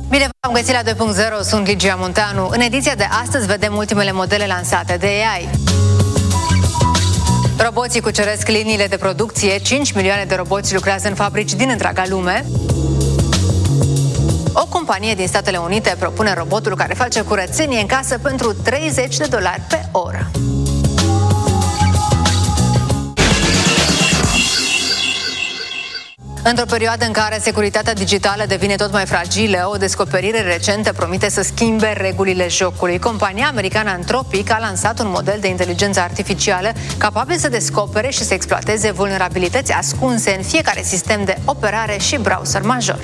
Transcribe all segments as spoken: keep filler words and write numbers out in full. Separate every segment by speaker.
Speaker 1: Bine v-am găsit la doi punct zero, sunt Ligia Munteanu. În ediția de astăzi vedem ultimele modele lansate de A I. Roboții cuceresc liniile de producție, cinci milioane de roboți lucrează în fabrici din întreaga lume. O companie din Statele Unite propune robotul care face curățenie în casă pentru treizeci de dolari pe oră. Într-o perioadă în care securitatea digitală devine tot mai fragilă, o descoperire recentă promite să schimbe regulile jocului. Compania americană Anthropic a lansat un model de inteligență artificială capabil să descopere și să exploateze vulnerabilități ascunse în fiecare sistem de operare și browser major.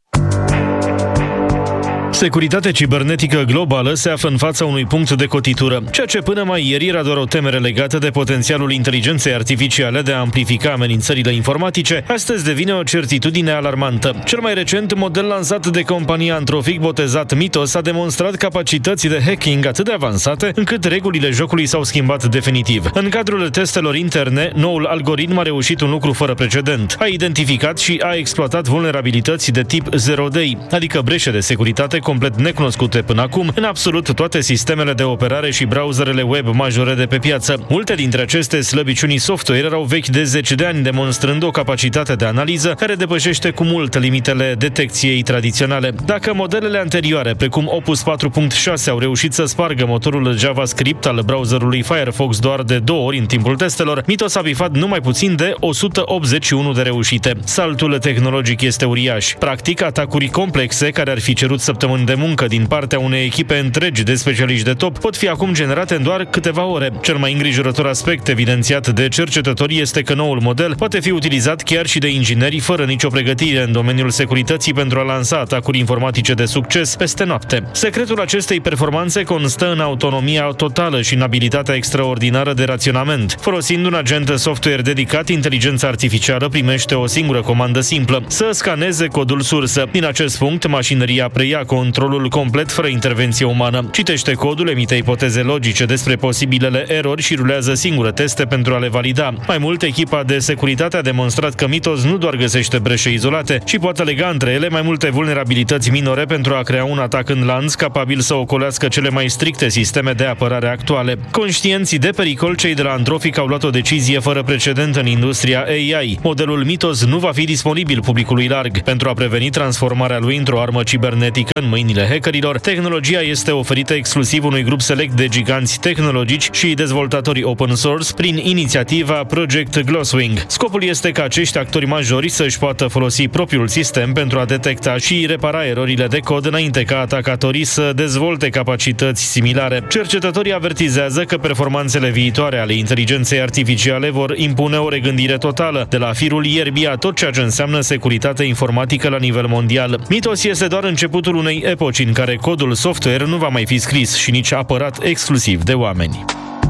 Speaker 2: Securitatea cibernetică globală se află în fața unui punct de cotitură, ceea ce până mai ieri era doar o temere legată de potențialul inteligenței artificiale de a amplifica amenințările informatice, astăzi devine o certitudine alarmantă. Cel mai recent model lansat de compania Anthropic, botezat Mythos, a demonstrat capacități de hacking atât de avansate, încât regulile jocului s-au schimbat definitiv. În cadrul testelor interne, noul algoritm a reușit un lucru fără precedent. A identificat și a exploatat vulnerabilități de tip zero day, adică breșe de securitate complet necunoscute până acum, în absolut toate sistemele de operare și browserele web majore de pe piață. Multe dintre aceste slăbiciuni software erau vechi de zeci de ani, demonstrând o capacitate de analiză care depășește cu mult limitele detecției tradiționale. Dacă modelele anterioare, precum Opus patru punct șase, au reușit să spargă motorul JavaScript al browserului Firefox doar de două ori în timpul testelor, Mythos a bifat numai puțin de o sută optzeci și unu de reușite. Saltul tehnologic este uriaș. Practic, atacuri complexe care ar fi cerut săptămâni de muncă din partea unei echipe întregi de specialiști de top pot fi acum generate în doar câteva ore. Cel mai îngrijorător aspect evidențiat de cercetători este că noul model poate fi utilizat chiar și de ingineri fără nicio pregătire în domeniul securității pentru a lansa atacuri informatice de succes peste noapte. Secretul acestei performanțe constă în autonomia totală și în abilitatea extraordinară de raționament. Folosind un agent software dedicat, inteligența artificială primește o singură comandă simplă: să scaneze codul sursă. Din acest punct, mașinăria preia controlul complet fără intervenție umană. Citește codul, emite ipoteze logice despre posibilele erori și rulează singură teste pentru a le valida. Mai mult, echipa de securitate a demonstrat că Mythos nu doar găsește breșe izolate, ci poate lega între ele mai multe vulnerabilități minore pentru a crea un atac în lanț capabil să ocolească cele mai stricte sisteme de apărare actuale. Conștienți de pericol, cei de la Anthropic au luat o decizie fără precedent în industria A I. Modelul Mythos nu va fi disponibil publicului larg. Pentru a preveni transformarea lui într-o armă cibernetică în mâinile hackerilor, tehnologia este oferită exclusiv unui grup select de giganți tehnologici și dezvoltatori open source prin inițiativa Project Glasswing. Scopul este ca acești actori majori să-și poată folosi propriul sistem pentru a detecta și repara erorile de cod înainte ca atacatorii să dezvolte capacități similare. Cercetătorii avertizează că performanțele viitoare ale inteligenței artificiale vor impune o regândire totală, de la firul ierbii a tot ceea ce înseamnă securitate informatică la nivel mondial. Mythos este doar începutul unei epoci în care codul software nu va mai fi scris și nici apărat exclusiv de oameni.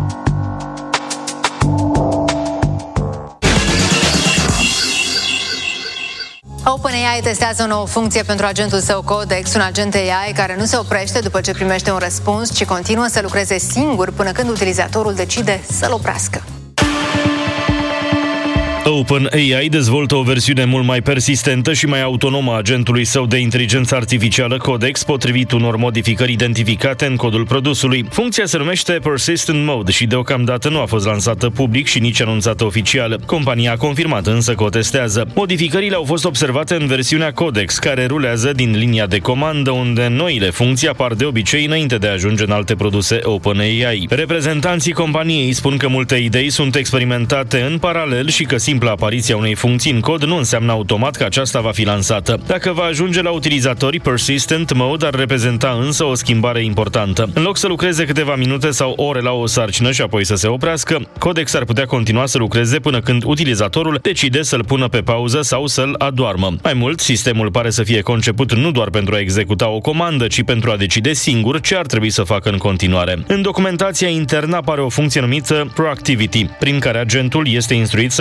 Speaker 1: OpenAI testează o nouă funcție pentru agentul său Codex, un agent A I care nu se oprește după ce primește un răspuns, ci continuă să lucreze singur până când utilizatorul decide să-l oprească.
Speaker 2: OpenAI dezvoltă o versiune mult mai persistentă și mai autonomă a agentului său de inteligență artificială Codex, potrivit unor modificări identificate în codul produsului. Funcția se numește Persistent Mode și deocamdată nu a fost lansată public și nici anunțată oficial. Compania a confirmat însă că o testează. Modificările au fost observate în versiunea Codex, care rulează din linia de comandă, unde noile funcții apar de obicei înainte de a ajunge în alte produse OpenAI. Reprezentanții companiei spun că multe idei sunt experimentate în paralel și că simpla apariția unei funcții în cod nu înseamnă automat că aceasta va fi lansată. Dacă va ajunge la utilizatori, Persistent Mode ar reprezenta însă o schimbare importantă. În loc să lucreze câteva minute sau ore la o sarcină și apoi să se oprească, Codex ar putea continua să lucreze până când utilizatorul decide să-l pună pe pauză sau să-l adoarmă. Mai mult, sistemul pare să fie conceput nu doar pentru a executa o comandă, ci pentru a decide singur ce ar trebui să facă în continuare. În documentația internă apare o funcție numită Proactivity, prin care agentul este instruit să creeze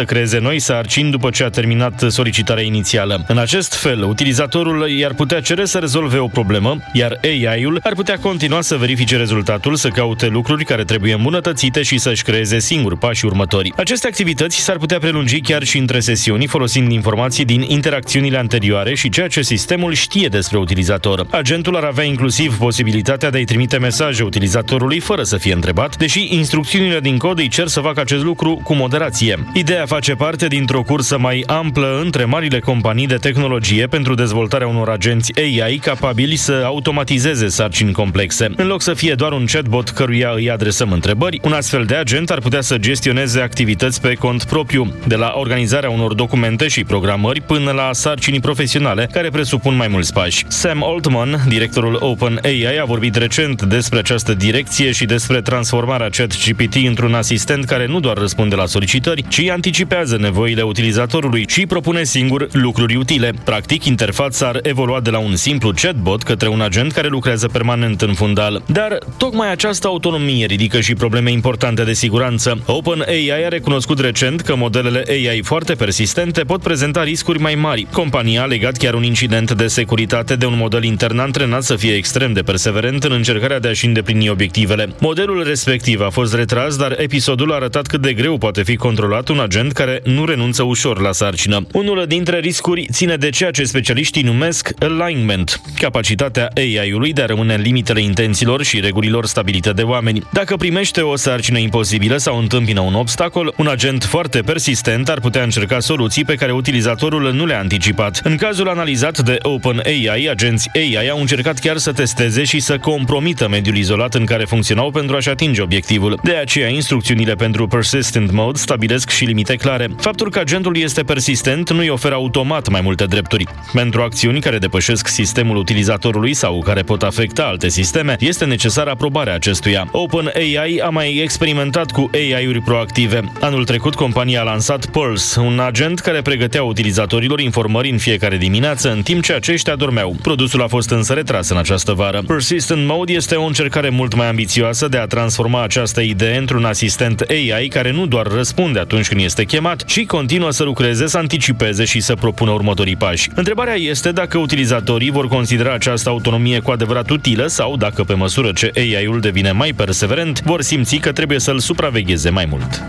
Speaker 2: noi sarcini după ce a terminat solicitarea inițială. În acest fel, utilizatorul i-ar putea cere să rezolve o problemă, iar A I-ul ar putea continua să verifice rezultatul, să caute lucruri care trebuie îmbunătățite și să-și creeze singur pașii următori. Aceste activități s-ar putea prelungi chiar și între sesiuni, folosind informații din interacțiunile anterioare și ceea ce sistemul știe despre utilizator. Agentul ar avea inclusiv posibilitatea de a-i trimite mesaje utilizatorului fără să fie întrebat, deși instrucțiunile din cod îi cer să facă acest lucru cu moderație. Ideea face parte dintr-o cursă mai amplă între marile companii de tehnologie pentru dezvoltarea unor agenți A I capabili să automatizeze sarcini complexe. În loc să fie doar un chatbot căruia îi adresăm întrebări, un astfel de agent ar putea să gestioneze activități pe cont propriu, de la organizarea unor documente și programări până la sarcini profesionale care presupun mai mulți pași. Sam Altman, directorul OpenAI, a vorbit recent despre această direcție și despre transformarea ChatGPT într-un asistent care nu doar răspunde la solicitări, ci anticipează nevoile utilizatorului și propune singur lucruri utile. Practic, interfața ar evolua de la un simplu chatbot către un agent care lucrează permanent în fundal. Dar tocmai această autonomie ridică și probleme importante de siguranță. OpenAI a recunoscut recent că modelele A I foarte persistente pot prezenta riscuri mai mari. Compania a legat chiar un incident de securitate de un model intern antrenat să fie extrem de perseverent în încercarea de a-și îndeplini obiectivele. Modelul respectiv a fost retras, dar episodul a arătat cât de greu poate fi controlat un agent care nu renunță ușor la sarcină. Unul dintre riscuri ține de ceea ce specialiștii numesc alignment, capacitatea A I-ului de a rămâne în limitele intențiilor și regulilor stabilite de oameni. Dacă primește o sarcină imposibilă sau întâmpină un obstacol, un agent foarte persistent ar putea încerca soluții pe care utilizatorul nu le-a anticipat. În cazul analizat de OpenAI, agenți A I au încercat chiar să testeze și să compromită mediul izolat în care funcționau pentru a-și atinge obiectivul. De aceea, instrucțiunile pentru Persistent Mode stabilesc și limite clare. Faptul că agentul este persistent nu îi oferă automat mai multe drepturi. Pentru acțiuni care depășesc sistemul utilizatorului sau care pot afecta alte sisteme, este necesară aprobarea acestuia. OpenAI a mai experimentat cu A I-uri proactive. Anul trecut, compania a lansat Pulse, un agent care pregătea utilizatorilor informări în fiecare dimineață, în timp ce aceștia dormeau. Produsul a fost însă retras în această vară. Persistent Mode este o încercare mult mai ambițioasă de a transforma această idee într-un asistent A I care nu doar răspunde atunci când este chemat, ci continuă să lucreze, să anticipeze și să propună următorii pași. Întrebarea este dacă utilizatorii vor considera această autonomie cu adevărat utilă sau dacă, pe măsură ce A I-ul devine mai perseverent, vor simți că trebuie să-l supravegheze mai mult.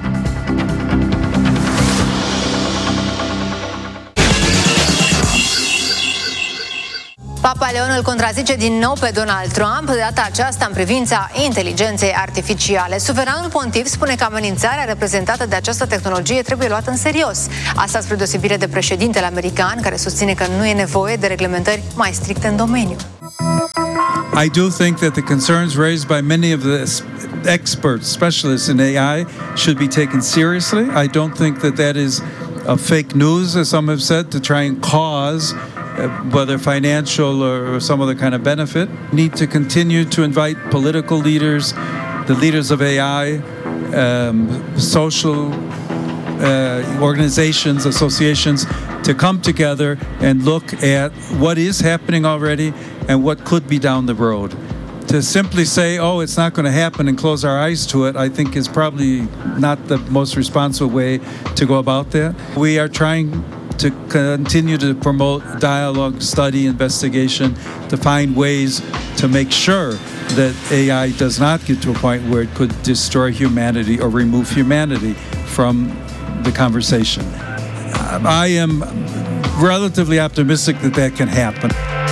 Speaker 1: Papa Leon îl contrazice din nou pe Donald Trump, de data aceasta în privința inteligenței artificiale. Suveranul pontif spune că amenințarea reprezentată de această tehnologie trebuie luată în serios. Asta spre deosebire de președintele american, care susține că nu e nevoie de reglementări mai stricte în domeniu.
Speaker 3: I do think that the concerns raised by many of the experts, specialists in A I, should be taken seriously. I don't think that that is a fake news, as some have said, to try and cause Uh, whether financial or some other kind of benefit. We need to continue to invite political leaders, the leaders of A I, um, social uh, organizations, associations, to come together and look at what is happening already and what could be down the road. To simply say, oh, it's not going to happen and close our eyes to it, I think is probably not the most responsible way to go about that. We are trying to continue to promote dialogue, study, investigation, to find ways to make sure that A I does not get to a point where it could destroy humanity or remove humanity from the conversation. I am relatively optimistic that that can happen.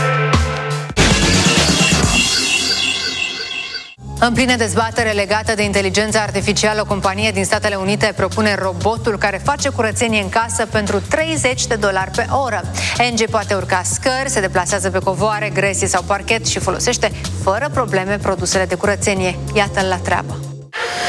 Speaker 1: În plină dezbatere legată de inteligența artificială, o companie din Statele Unite propune robotul care face curățenie în casă pentru treizeci de dolari pe oră. N G poate urca scări, se deplasează pe covoare, gresie sau parchet și folosește fără probleme produsele de curățenie. Iată-l la treabă.